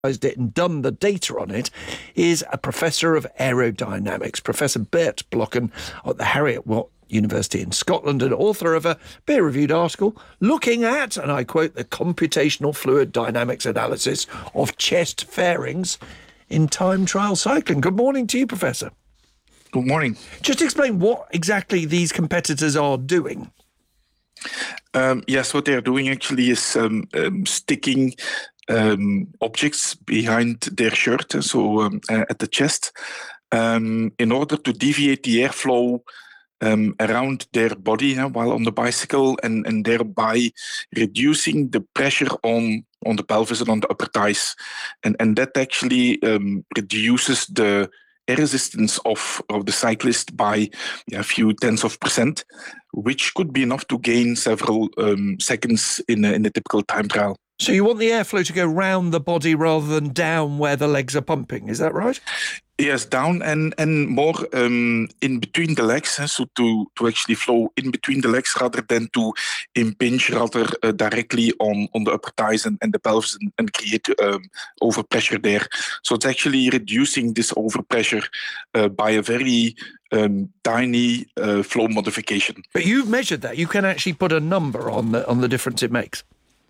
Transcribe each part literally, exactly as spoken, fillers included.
it and done the data on it is a professor of aerodynamics, Professor Bert Blocken at the Heriot-Watt University in Scotland, and author of a peer-reviewed article looking at, and I quote, the computational fluid dynamics analysis of chest fairings in time trial cycling. Good morning to you, Professor. Good morning. Just explain what exactly these competitors are doing. Um, yes, what they're doing actually is um, um, sticking um, objects behind their shirt, so um, uh, at the chest, um, in order to deviate the airflow um, around their body uh, while on the bicycle, and, and thereby reducing the pressure on, on the pelvis and on the upper thighs. And, and that actually um, reduces the air resistance of, of the cyclist by yeah, a few tenths of percent, which could be enough to gain several um, seconds in a, in a typical time trial. So you want the airflow to go round the body rather than down where the legs are pumping, is that right? Yes, down and, and more um, in between the legs, eh, so to, to actually flow in between the legs rather than to impinge rather uh, directly on, on the upper thighs and, and the pelvis and, and create um, overpressure there. So it's actually reducing this overpressure uh, by a very um, tiny uh, flow modification. But you've measured that. You can actually put a number on the, on the difference it makes.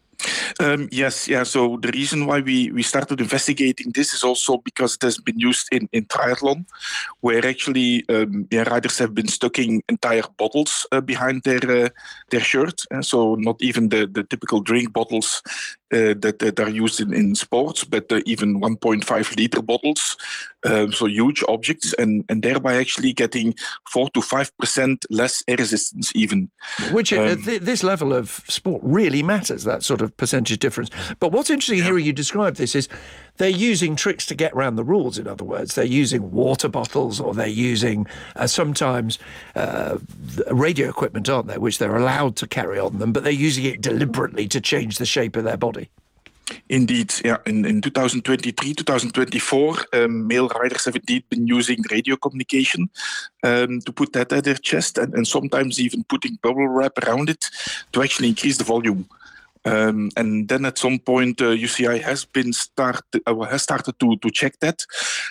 Um, yes, yeah. So the reason why we, we started investigating this is also because it has been used in, in triathlon, where actually um, yeah, riders have been stucking entire bottles uh, behind their uh, their shirt. And so not even the, the typical drink bottles uh, that, that are used in, in sports, but uh, even one point five liter bottles. Um, so huge objects, and, and thereby actually getting four to five percent less air resistance even. Which um, at th- this level of sport really matters, that sort of percentage difference. But what's interesting yeah. hearing you describe this is they're using tricks to get around the rules, in other words. They're using water bottles, or they're using uh, sometimes uh, radio equipment, aren't they, which they're allowed to carry on them, but they're using it deliberately to change the shape of their body. Indeed, yeah. In, in twenty twenty-three, twenty twenty-four, um, male riders have indeed been using radio communication um, to put that at their chest, and, and sometimes even putting bubble wrap around it to actually increase the volume. Um, and then at some point, uh, U C I has been start uh, has started to to check that,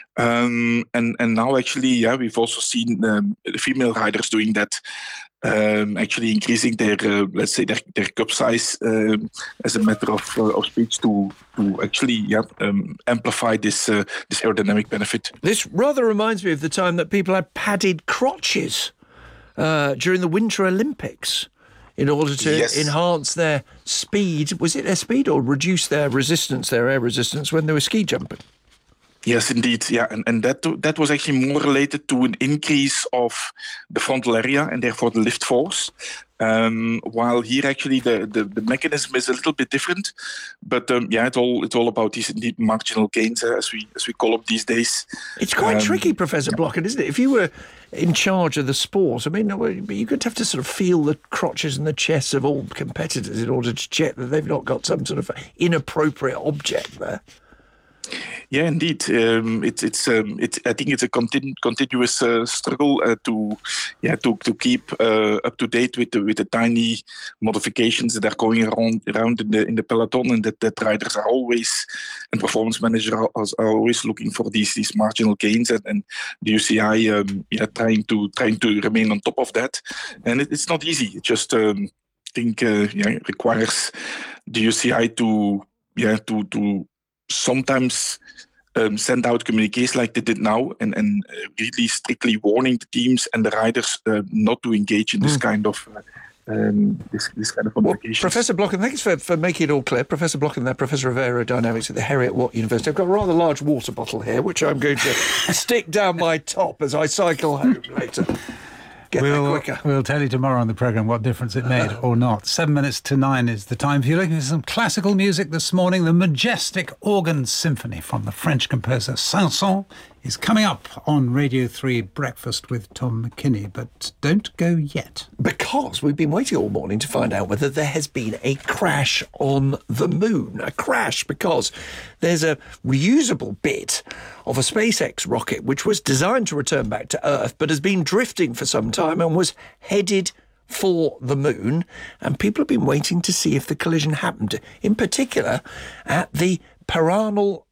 um, and and now actually, yeah, we've also seen um, female riders doing that. Um, actually increasing their, uh, let's say, their, their cup size um, as a matter of, uh, of speech to to actually yeah, um, amplify this uh, this aerodynamic benefit. This rather reminds me of the time that people had padded crotches uh, during the Winter Olympics in order to yes. enhance their speed. Was it their speed or reduce their resistance, their air resistance when they were ski jumping? Yes, indeed. Yeah, and, and that that was actually more related to an increase of the frontal area and therefore the lift force. Um, while here actually the, the, the mechanism is a little bit different, but um, yeah, it's all it's all about these indeed marginal gains, uh, as we as we call them these days. It's quite um, tricky, Professor yeah. Blocken, isn't it? If you were in charge of the sport, I mean, you could have to sort of feel the crotches and the chests of all competitors in order to check that they've not got some sort of inappropriate object there. Yeah, indeed. Um, it's it's um, it's. I think it's a continu- continuous uh, struggle uh, to yeah to to keep uh, up to date with the with the tiny modifications that are going around around in the in the peloton, and that, that riders are always and performance managers are, are always looking for these these marginal gains, and, and the U C I um, yeah trying to trying to remain on top of that, and it, it's not easy. It just um, I think uh, yeah requires the U C I to yeah to to. sometimes um, send out communiques like they did now, and, and uh, really strictly warning the teams and the riders uh, not to engage in this mm. kind of uh, um, this, this kind of modifications. Well, Professor Blocken, thanks for, for making it all clear. Professor Blocken, there, Professor of Aerodynamics at the Heriot-Watt University. I've got a rather large water bottle here, which I'm going to stick down my top as I cycle home later. Get we'll, that quicker. We'll tell you tomorrow on the programme what difference it made or not. Seven minutes to nine is the time. If you're looking for some classical music this morning, the majestic organ symphony from the French composer Saint-Saëns is coming up on Radio three Breakfast with Tom McKinney. But don't go yet. Because we've been waiting all morning to find out whether there has been a crash on the moon. A crash because there's a reusable bit of a SpaceX rocket which was designed to return back to Earth but has been drifting for some time and was headed for the moon. And people have been waiting to see if the collision happened, in particular at the Piranha